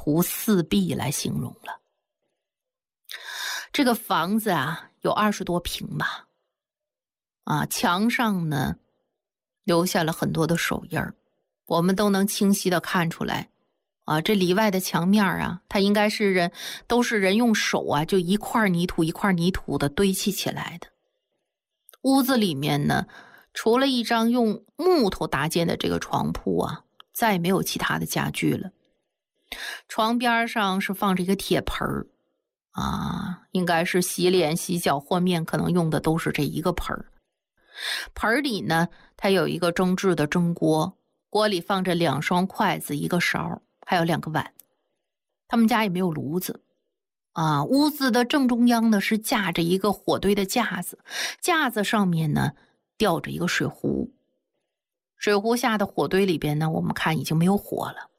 图四壁来形容了。这个房子啊有20多平吧，墙上呢留下了很多的手印儿，我们都能清晰的看出来这里外的墙面啊，它应该是都是人用手就一块泥土一块泥土的堆砌起来的。屋子里面呢，除了一张用木头搭建的这个床铺再也没有其他的家具了。床边上是放着一个铁盆儿应该是洗脸洗脚和面可能用的都是这一个盆儿。盆里呢，它有一个蒸制的蒸锅，锅里放着2双筷子1个勺还有2个碗。他们家也没有炉子屋子的正中央呢是架着一个火堆的架子，架子上面呢吊着一个水壶，水壶下的火堆里边呢，我们看已经没有火了。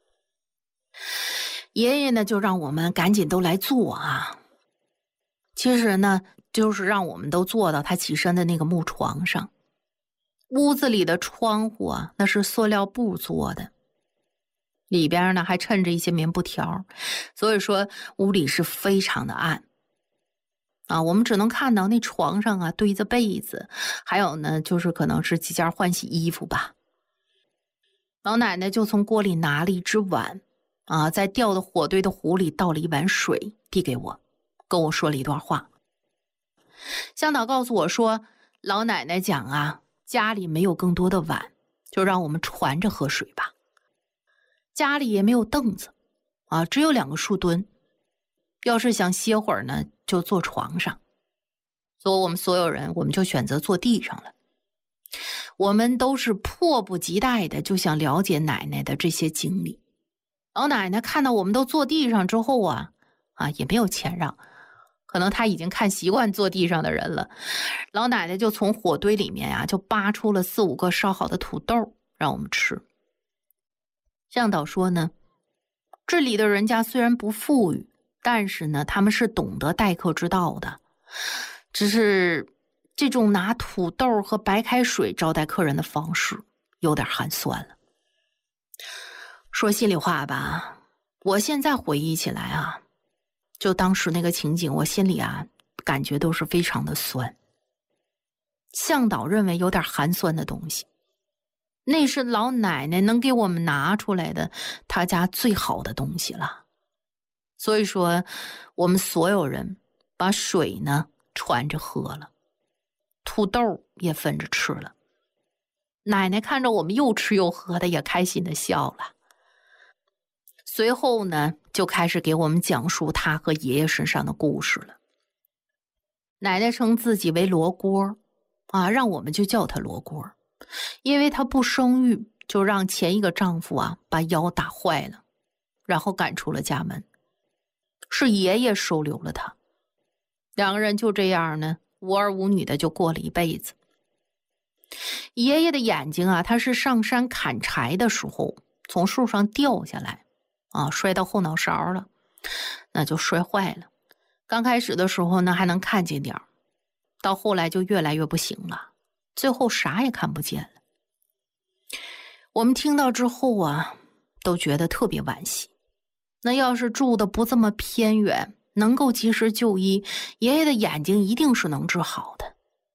爷爷呢就让我们赶紧都来坐其实呢就是让我们都坐到他起身的那个木床上。屋子里的窗户那是塑料布做的，里边呢还衬着一些棉布条，所以说屋里是非常的暗我们只能看到那床上堆着被子，还有呢就是可能是几件换洗衣服吧。老奶奶就从锅里拿了一只碗在吊的火堆的壶里倒了一碗水递给我，跟我说了一段话。向导告诉我说，老奶奶讲家里没有更多的碗，就让我们传着喝水吧。家里也没有凳子只有2个树墩，要是想歇会儿呢就坐床上。所以我们所有人我们就选择坐地上了。我们都是迫不及待的就想了解奶奶的这些经历。老奶奶看到我们都坐地上之后也没有谦让，可能她已经看习惯坐地上的人了。老奶奶就从火堆里面就扒出了4、5个烧好的土豆让我们吃。向导说呢，这里的人家虽然不富裕，但是呢他们是懂得待客之道的，只是这种拿土豆和白开水招待客人的方式有点寒酸了。说心里话吧，我现在回忆起来就当时那个情景，我心里感觉都是非常的酸。向导认为有点寒酸的东西，那是老奶奶能给我们拿出来的她家最好的东西了。所以说我们所有人把水呢传着喝了，土豆也分着吃了。奶奶看着我们又吃又喝的，也开心的笑了。随后呢就开始给我们讲述她和爷爷身上的故事了。奶奶称自己为罗锅让我们就叫她罗锅，因为她不生育就让前一个丈夫把腰打坏了，然后赶出了家门，是爷爷收留了她。2个人就这样呢无儿无女的就过了一辈子。爷爷的眼睛他是上山砍柴的时候从树上掉下来摔到后脑勺了，那就摔坏了。刚开始的时候呢还能看见点，到后来就越来越不行了，最后啥也看不见了。我们听到之后都觉得特别惋惜。那要是住的不这么偏远，能够及时就医，爷爷的眼睛一定是能治好的。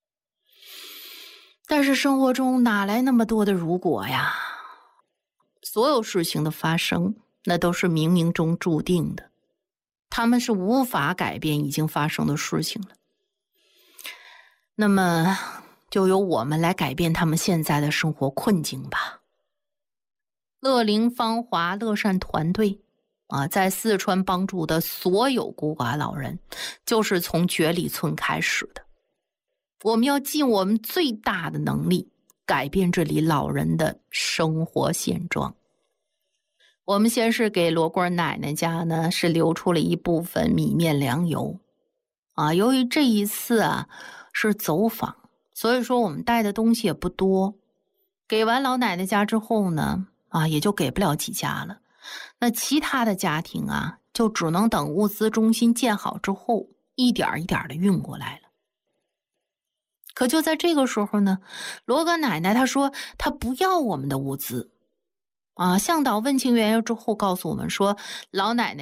但是生活中哪来那么多的如果呀？所有事情的发生那都是冥冥中注定的，他们是无法改变已经发生的事情了。那么就由我们来改变他们现在的生活困境吧。乐龄芳华乐善团队在四川帮助的所有孤寡老人就是从觉里村开始的。我们要尽我们最大的能力改变这里老人的生活现状。我们先是给罗锅奶奶家呢是留出了一部分米面粮油由于这一次是走访，所以说我们带的东西也不多，给完老奶奶家之后呢也就给不了几家了。那其他的家庭就只能等物资中心建好之后一点一点的运过来了。可就在这个时候呢，罗哥奶奶她说她不要我们的物资向导问清缘由之后告诉我们说，老奶奶